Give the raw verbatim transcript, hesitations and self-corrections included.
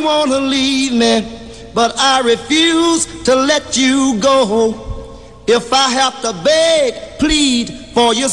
wanna leave me, but I refuse to let you go. If I have to beg, plead for your